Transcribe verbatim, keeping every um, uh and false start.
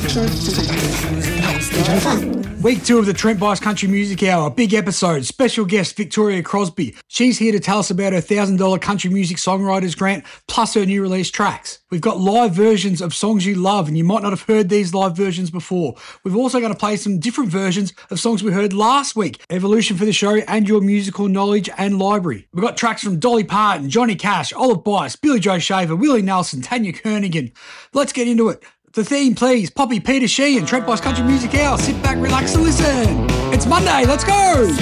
Week two of the Trent Bice Country Music Hour, big episode, special guest Victoria Crosby. She's here to tell us about her one thousand dollars Country Music Songwriters Grant, plus her new release tracks. We've got live versions of songs you love, and you might not have heard these live versions before. We've also going to play some different versions of songs we heard last week, evolution for the show and your musical knowledge and library. We've got tracks from Dolly Parton, Johnny Cash, Olive Bice, Billy Joe Shaver, Willie Nelson, Tanya Kernigan. Let's get into it. The theme, please, Poppy Peter Shee and Trent Bice Country Music Hour. Sit back, relax and listen. It's Monday, let's go!